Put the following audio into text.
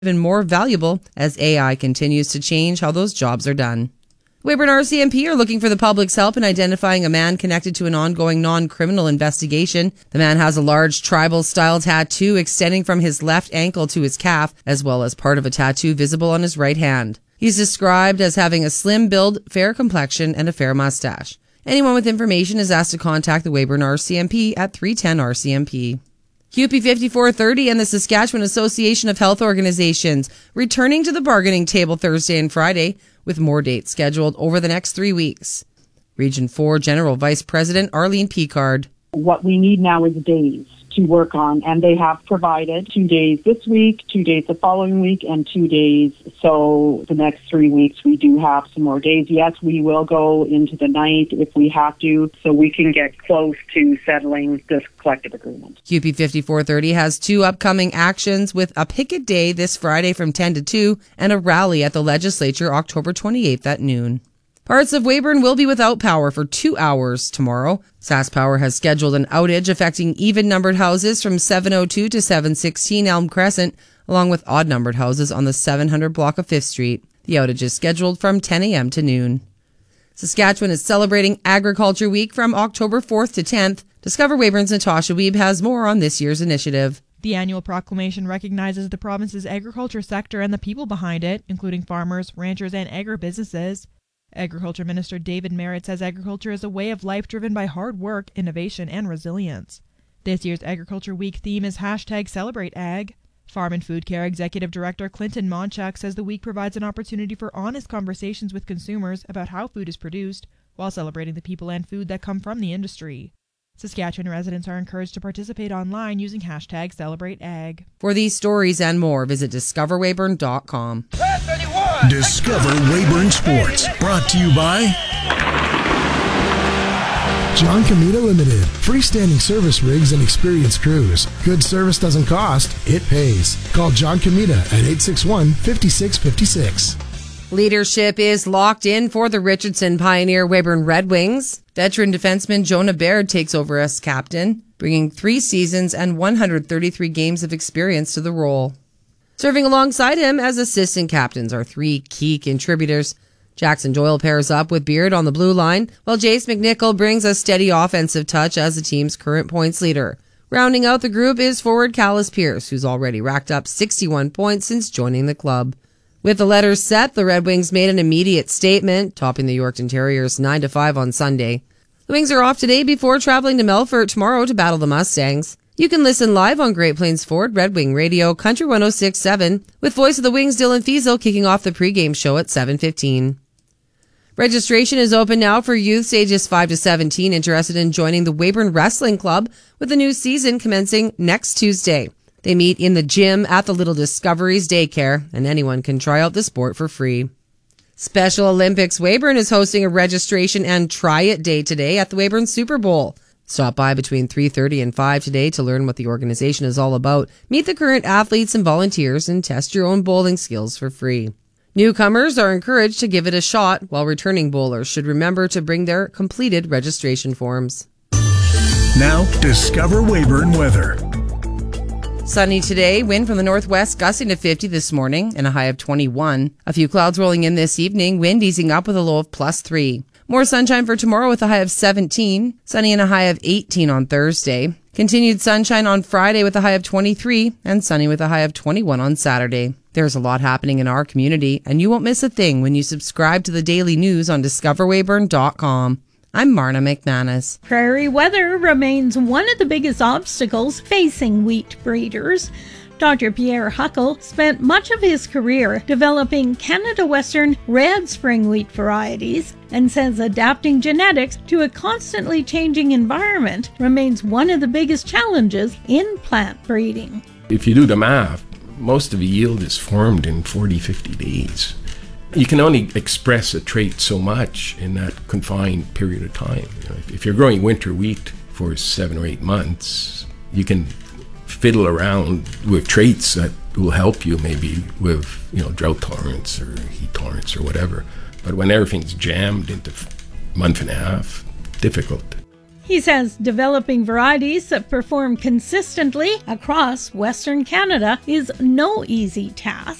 even more valuable as AI continues to change how those jobs are done. Weyburn RCMP are looking for the public's help in identifying a man connected to an ongoing non-criminal investigation. The man has a large tribal-style tattoo extending from his left ankle to his calf, as well as part of a tattoo visible on his right hand. He's described as having a slim build, fair complexion, and a fair mustache. Anyone with information is asked to contact the Weyburn RCMP at 310 RCMP. CUPE 5430 and the Saskatchewan Association of Health Organizations returning to the bargaining table Thursday and Friday, with more dates scheduled over the next 3 weeks. Region 4 General Vice President Arlene Picard. What we need now is days to work on, and they have provided 2 days this week, 2 days the following week, and 2 days. So the next 3 weeks, we do have some more days. Yes, we will go into the night if we have to, so we can get close to settling this collective agreement. CUPE 5430 has 2 upcoming actions with a picket day this Friday from 10 to 2 and a rally at the legislature October 28th at noon. Parts of Weyburn will be without power for 2 hours tomorrow. SaskPower has scheduled an outage affecting even-numbered houses from 702 to 716 Elm Crescent, along with odd-numbered houses on the 700 block of 5th Street. The outage is scheduled from 10 a.m. to noon. Saskatchewan is celebrating Agriculture Week from October 4th to 10th. Discover Weyburn's Natasha Wiebe has more on this year's initiative. The annual proclamation recognizes the province's agriculture sector and the people behind it, including farmers, ranchers, and agribusinesses. Agriculture Minister David Merritt says agriculture is a way of life driven by hard work, innovation, and resilience. This year's Agriculture Week theme is #CelebrateAg. Farm and Food Care Executive Director Clinton Monchak says the week provides an opportunity for honest conversations with consumers about how food is produced, while celebrating the people and food that come from the industry. Saskatchewan residents are encouraged to participate online using #CelebrateAg. For these stories and more, visit discoverweyburn.com. Discover Weyburn Sports, brought to you by John Comita Limited. Freestanding service rigs and experienced crews. Good service doesn't cost, it pays. Call John Comita at 861-5656. Leadership is locked in for the Richardson Pioneer Weyburn Red Wings. Veteran defenseman Jonah Baird takes over as captain, bringing 3 seasons and 133 games of experience to the role. Serving alongside him as assistant captains are 3 key contributors. Jackson Doyle pairs up with Beard on the blue line, while Jace McNichol brings a steady offensive touch as the team's current points leader. Rounding out the group is forward Callis Pierce, who's already racked up 61 points since joining the club. With the letters set, the Red Wings made an immediate statement, topping the Yorkton Terriers 9-5 on Sunday. The Wings are off today before traveling to Melfort tomorrow to battle the Mustangs. You can listen live on Great Plains Ford Red Wing Radio, Country 106.7, with Voice of the Wings Dylan Fiesel kicking off the pregame show at 7:15. Registration is open now for youths ages 5 to 17 interested in joining the Weyburn Wrestling Club, with the new season commencing next Tuesday. They meet in the gym at the Little Discoveries Daycare, and anyone can try out the sport for free. Special Olympics Weyburn is hosting a registration and try it day today at the Weyburn Super Bowl. Stop by between 3:30 and 5 today to learn what the organization is all about, meet the current athletes and volunteers, and test your own bowling skills for free. Newcomers are encouraged to give it a shot, while returning bowlers should remember to bring their completed registration forms. Now, discover Weyburn weather. Sunny today, wind from the northwest gusting to 50 this morning and a high of 21. A few clouds rolling in this evening, wind easing up with a low of +3. More sunshine for tomorrow with a high of 17. Sunny and a high of 18 on Thursday. Continued sunshine on Friday with a high of 23 and sunny with a high of 21 on Saturday. There's a lot happening in our community, and you won't miss a thing when you subscribe to the daily news on discoverweyburn.com. I'm Marna McManus. Prairie weather remains one of the biggest obstacles facing wheat breeders. Dr. Pierre Huckle spent much of his career developing Canada Western red spring wheat varieties and says adapting genetics to a constantly changing environment remains one of the biggest challenges in plant breeding. If you do the math, most of the yield is formed in 40-50 days. You can only express a trait so much in that confined period of time. If you're growing winter wheat for 7 or 8 months, you can fiddle around with traits that will help you maybe with drought tolerance or heat tolerance or whatever. But when everything's jammed into a month and a half, difficult. He says developing varieties that perform consistently across Western Canada is no easy task.